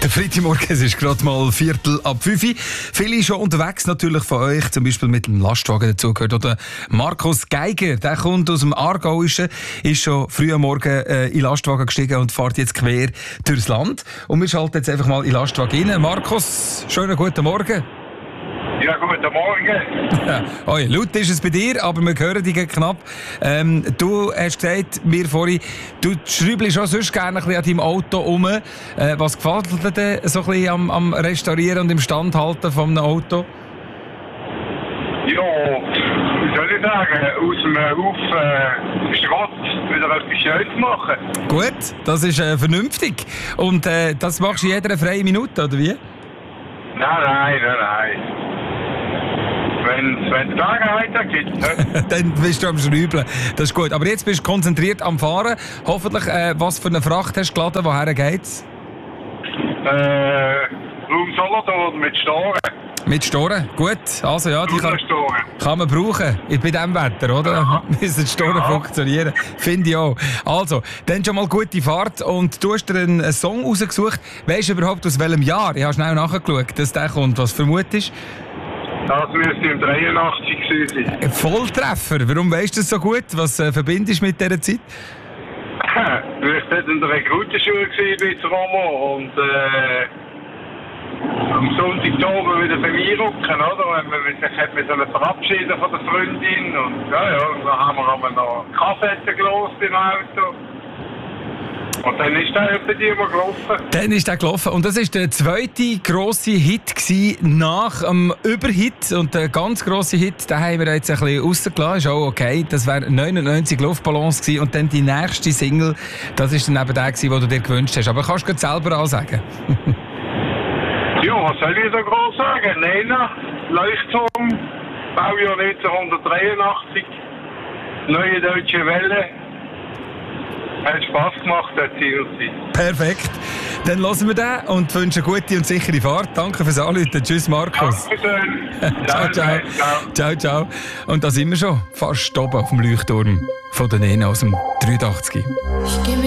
Der Freitagmorgen, es ist gerade mal 4:45. Viele schon unterwegs natürlich von euch, zum Beispiel mit dem Lastwagen dazugehört. Oder Markus Geiger, der kommt aus dem Aargauischen, ist schon früh am Morgen in den Lastwagen gestiegen und fährt jetzt quer durchs Land. Und wir schalten jetzt einfach mal in den Lastwagen rein. Markus, schönen guten Morgen. Ja, guten Morgen. Oh, laut ist es bei dir, aber wir hören dich knapp. Du hast gesagt, mir vorhin, du schraubst schon sonst gerne ein bisschen an deinem Auto rum. Was gefällt dir denn so ein bisschen am Restaurieren und im Standhalten von einem Auto? Ja, wie soll ich sagen, aus dem Haufen Schrott wieder etwas Schönes machen. Gut, das ist vernünftig. Und das machst du in jeder freien Minute, oder wie? Nein. Wenn es Gelegenheit gibt, ne? Dann bist du am Schraubeln. Das ist gut. Aber jetzt bist du konzentriert am Fahren. Hoffentlich, was für eine Fracht hast du geladen? Woher geht's? Raum Solothurn mit Storen. Mit Storen? Gut. Also ja, die kann man brauchen. Bei diesem Wetter, oder? Ja. Müssen die Storen funktionieren. Finde ich auch. Also, dann schon mal gute Fahrt. Und du hast dir einen Song rausgesucht. Weisst du überhaupt aus welchem Jahr? Ich habe schnell nachgeschaut, dass der kommt. Was vermutest du? Das müsste im 83 sein. Volltreffer. Warum weisst du das so gut? Was verbindest du mit dieser Zeit? Weil ich dort in der Rekrutenschule war in Romo und am Sonntag oben wieder bei mir rücken, oder? Wenn man sich verabschieden von der Freundin und ja, dann haben wir noch Kaffee gelost im Auto. Und dann ist der bei dir mal gelaufen. Dann ist der gelaufen. Und das war der zweite grosse Hit nach dem Überhit. Und der ganz grosse Hit, den haben wir jetzt ein bisschen rausgelassen. Ist auch okay. Das wäre 99 Luftballons gewesen. Und dann die nächste Single, das war dann eben der, den du dir gewünscht hast. Aber kannst du gerade selber ansagen? Ja, was soll ich da groß sagen? Nena, Leuchtturm, Baujahr 1983, Neue Deutsche Welle. Hat Spass gemacht, der Zielzeit. Perfekt. Dann hören wir den und wünschen eine gute und sichere Fahrt. Danke fürs Anrufen. Tschüss, Markus. Dankeschön. Ciao. Und da sind wir schon. Fast oben auf dem Leuchtturm von der Nena aus dem 83.